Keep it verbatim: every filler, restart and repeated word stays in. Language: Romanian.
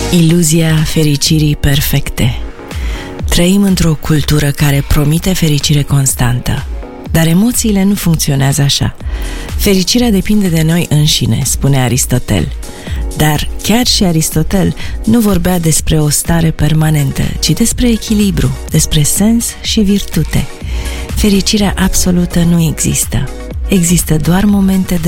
Iluzia fericirii perfecte. Trăim într-o cultură care promite fericire constantă, dar emoțiile nu funcționează așa. Fericirea depinde de noi înșine, spune Aristotel. Dar chiar și Aristotel nu vorbea despre o stare permanentă, ci despre echilibru, despre sens și virtute. Fericirea absolută nu există. Există doar momente de